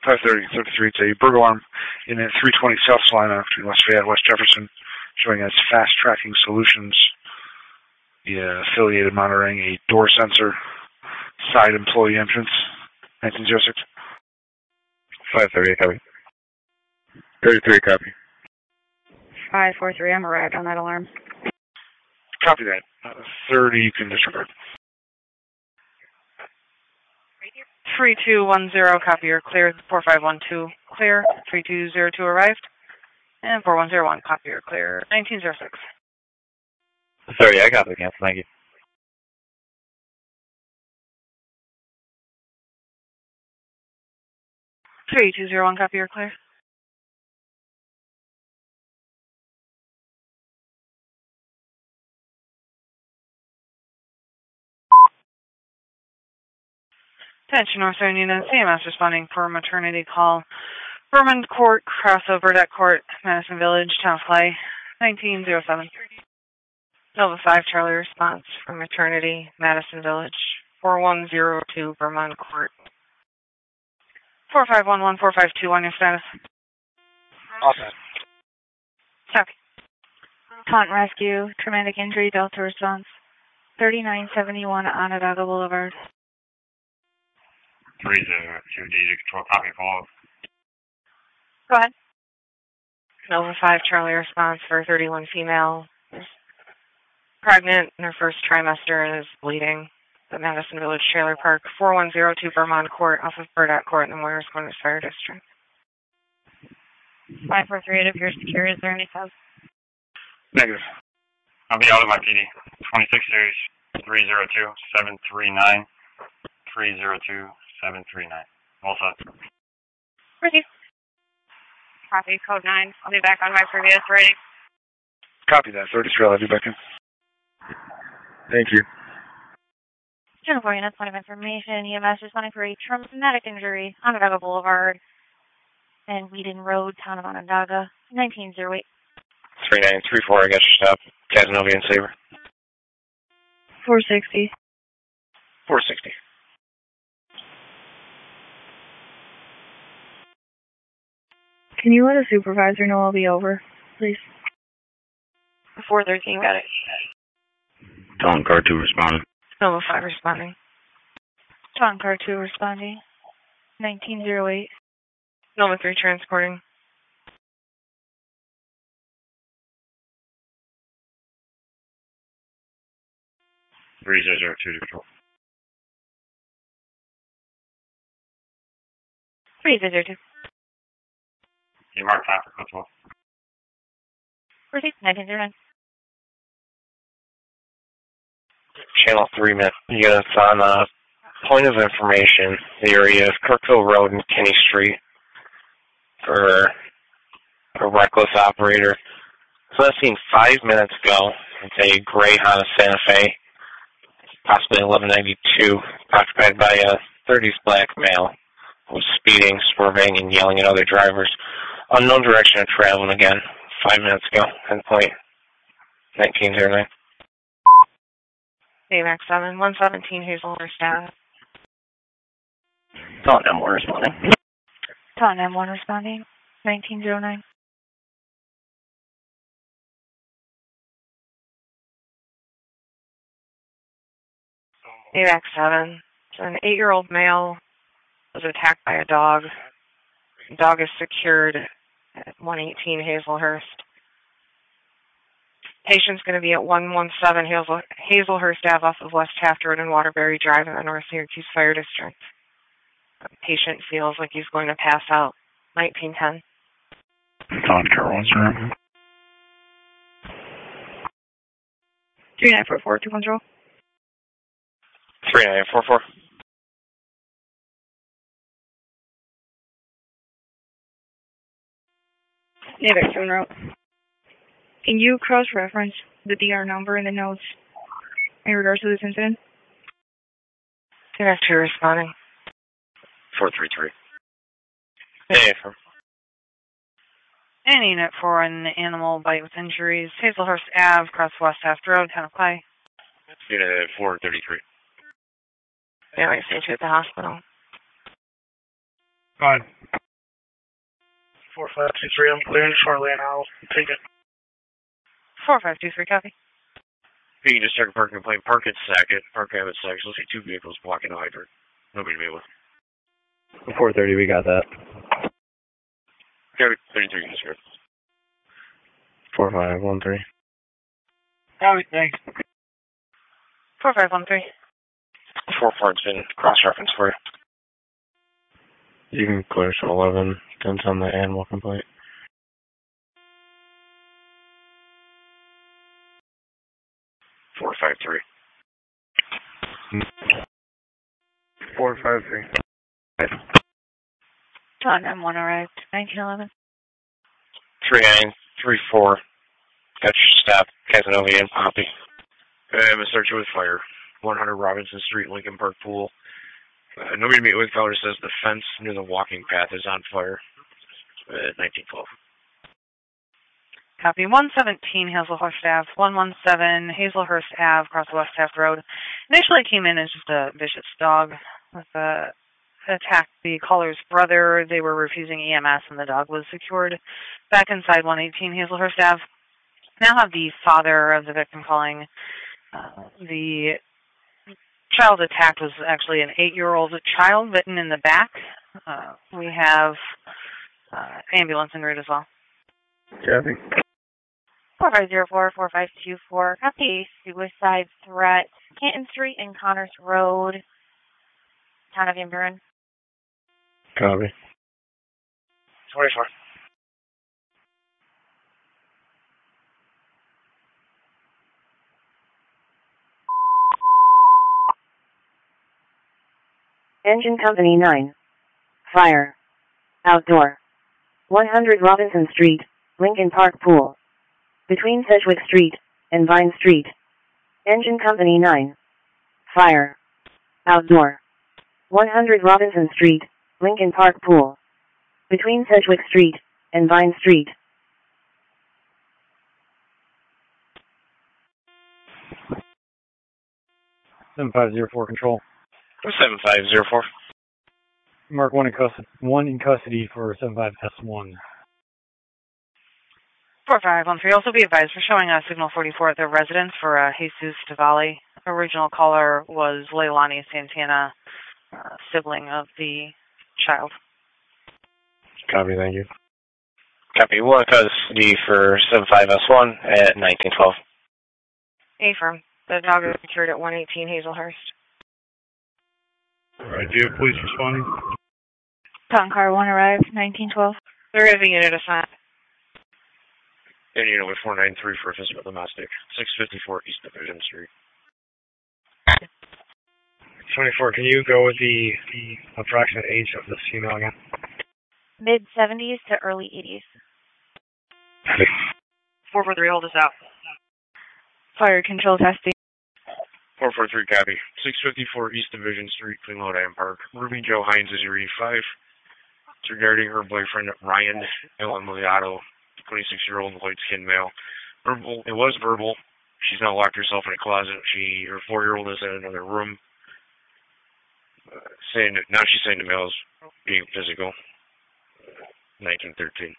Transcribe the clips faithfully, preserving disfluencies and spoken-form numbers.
five thirty, thirty-three. It's a burglar alarm in at three twenty South Salina between West Fayette and West Jefferson, showing as Fast Tracking Solutions, the affiliated monitoring, a door sensor, side employee entrance, nineteen oh six. five thirty, copy. thirty-three, copy. five four three, I'm arrived on that alarm. Copy that. Uh, thirty, you can disregard. three two one zero, copy, you're clear. four five one two, clear. three two zero two arrived. And four one zero one, copy, you're clear. nineteen oh six. thirty, I copy the cancel, thank you. three two zero one, copy, you're clear. Attention, Northern Unit, C M S responding for a maternity call. Vermont Court, crossover at Court, Madison Village, Town of Clay, nineteen oh seven. Nova five, Charlie response for maternity, Madison Village, four one zero two, Vermont Court. four five one one, four five two one, your status. All set. Copy. Taunt rescue, traumatic injury, Delta response, thirty-nine seventy-one Onondaga Boulevard. three zero two D to control, copy, follow. Go ahead. Nova five, Charlie response for thirty-one female. Pregnant in her first trimester and is bleeding. The Madison Village Trailer Park, four one zero two Vermont Court, off of Burdett Court in the Moyers Corners Fire District. five four three eight, if you're secure, is there any subs? Negative. I'll be out of my P D. twenty-six series, three zero two seven three nine, three zero two seven three nine. All set. Receive. Copy, code nine. I'll be back on my previous rating. Copy that. thirty-three, I'll have you back in. Thank you. General four units, point of information. E M S responding for a traumatic injury, Onondaga Boulevard and Whedon Road, Town of Onondaga, nineteen oh eight. three nine three four, I got your stop. Casanova and Sabre. four sixty. four sixty. Can you let a supervisor know I'll be over, please? four thirteen, got it. Dawn Car two responding. Nova five responding. Dawn Car two responding, nineteen oh eight. Nova three transporting. three zero zero two to control. three zero zero two. You mark time for code twelve. Receive, nineteen oh nine. Channel three, man. You got us on uh, point of information, the area of Kirkville Road and Kinney Street for a reckless operator. So that's seen five minutes ago. It's a gray Honda Santa Fe, possibly eleven ninety-two, occupied by a thirties black male who was speeding, swerving, and yelling at other drivers. Unknown direction of travel, and again, five minutes ago, endpoint nineteen oh nine. A MAX seven, one seventeen Hazelhurst Ave. Taunt M one responding. Taunt M one responding, nineteen oh nine. A MAX seven. So an eight-year-old male was attacked by a dog. The dog is secured at one eighteen Hazelhurst. Patient's going to be at one one seven Hazel, Hazelhurst Ave off of West Taft Road and Waterbury Drive in the North Syracuse Fire District. The patient feels like he's going to pass out. nineteen ten. Dawn Car one, sir. three nine four four two one zero. three nine four four. Native phone route. Can you cross-reference the D R number in the notes in regards to this incident? Director responding. four three three. Hey, from. And unit for an animal bite with injuries. Hazelhurst Ave, across West Taft Road, Town of Clay. Unit four thirty-three. Yeah, I sent you at the hospital. Fine. four five two three, I'm clearing Charlie and I'll take it. four five two three, copy. You can just check a parking complaint. Park at Sackett. Park Abbott Sackett. Looks like two vehicles blocking the hydrant. Nobody to be with. four thirty, we got that. Okay, thirty-three, that's good. four five one three. Copy, thanks. four five one three. four four's been cross-referenced for you. You can clear to eleven, since on the animal complaint. four five three. four five three. John M one arrived, nineteen eleven. three nine three four. Got your stop. Casanova and Poppy. I'm a searcher with fire. one hundred Robinson Street, Lincoln Park Pool. Uh, nobody to meet with. Caller says the fence near the walking path is on fire. Uh, nineteen twelve. Copy. one seventeen Hazelhurst Ave, one one seven Hazelhurst Ave, across West Taft Road. Initially came in as just a vicious dog with a attacked the caller's brother. They were refusing E M S and the dog was secured back inside one eighteen Hazelhurst Ave. Now have the father of the victim calling. Uh, the child attacked was actually an eight-year-old child bitten in the back. Uh, we have uh, ambulance en route as well. Copy. four five zero four, four five two four. Copy. Suicide threat. Canton Street and Connors Road. Town of Van Buren. Copy. twenty-four. Engine Company nine. Fire. Outdoor. one hundred Robinson Street, Lincoln Park Pool. Between Sedgwick Street and Vine Street. Engine Company nine. Fire. Outdoor. one hundred Robinson Street, Lincoln Park Pool. Between Sedgwick Street and Vine Street. seven five zero four control. seven five zero four. Mark one in custody. One in custody for seven five S one. four five one three. Also be advised for showing a signal forty-four at their residence for uh, Jesus Tavalli. Original caller was Leilani Santana, uh, sibling of the child. Copy, thank you. Copy. One custody for seven five S one at nineteen twelve. Affirm. The dog is secured at one eighteen Hazelhurst. Alright, do you have police responding? Town car one arrived, nineteen twelve. There is a unit assigned. And unit with four nine three for a physical domestic. six fifty-four East Division Street. twenty-four, can you go with the, the approximate age of this female again? Mid seventies to early eighties. four four three, hold us out. Fire control testing. four four three copy. six fifty-four East Division Street, Clean Lodi Park. Ruby Jo Hines is your E five. It's regarding her boyfriend, Ryan Ellen Miliato, twenty-six-year-old light-skinned male. Verbal. It was verbal. She's now locked herself in a closet. She, her four-year-old is in another room. Uh, saying that, now she's saying the male is being physical. nineteen thirteen.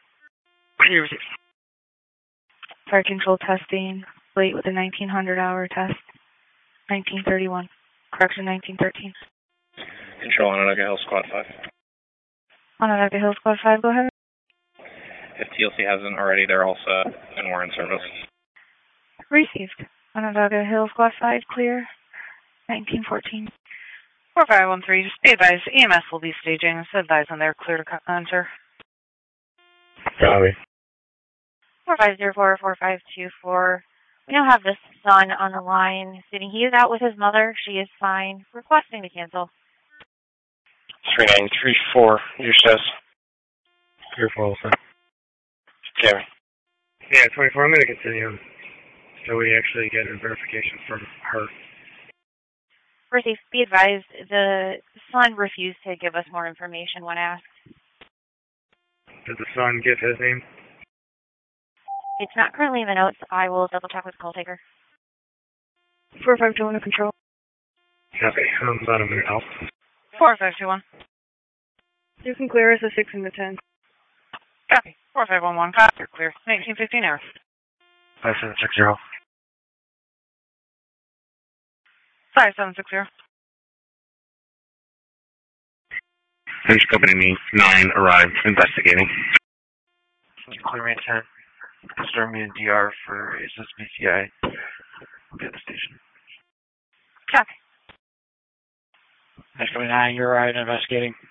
Fire control testing. Late with a nineteen hundred hour test. nineteen thirty-one. Correction, nineteen thirteen. Control Onondaga Hill Squad five. Onondaga Hill Squad five, go ahead. If T L C hasn't already, they're all set and we're in service. Received. Onondaga Hill Squad five, clear. nineteen fourteen. four five one three, just be advised, E M S will be staging. So advise when they're clear to enter. Copy. four five zero four, four five two four. We now have the son on the line sitting. He is out with his mother. She is fine. Requesting to cancel. three nine three four, your status. Clear for all, sir. Jerry. Yeah, twenty-four, I'm going to continue. So we actually get a verification from her. Receive. Be advised, the son refused to give us more information when asked. Did the son give his name? It's not currently in the notes. I will double check with the call taker. four five two one to control. Okay, I'm about a minute out. four five two one. You can clear us a six and the ten. Copy. four five one one, copy. You're clear. nineteen fifteen hours. five seven six zero. five seven six zero. French Company nine arrived, investigating. Clear me at ten. Storm me in D R for S S B C I. At the station. Copy. French Company nine, you're arrived, investigating.